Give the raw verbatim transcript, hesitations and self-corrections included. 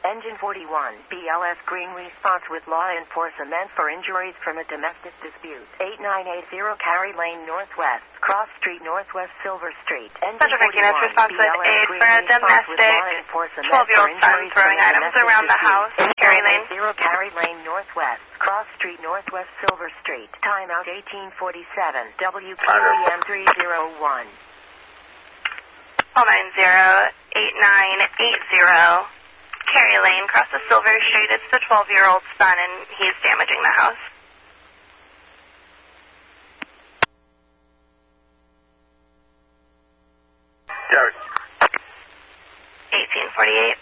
Engine forty-one, B L S Green response with law enforcement for injuries from a domestic dispute. eight nine eight zero Cary Lane Northwest, Cross Street Northwest, Silver Street. Engine Central Virginia's response with aid for a domestic twelve-year-old son throwing items around the house in Cary Lane. zero Cary Lane Northwest, Cross Street Northwest, Silver Street. Timeout eighteen forty-seven, W Q E M three oh one. Call nine zero eight nine eight zero. Cary Lane, across the Silver Street. It's the twelve-year-old son, and he's damaging the house. Gary. eighteen forty-eight.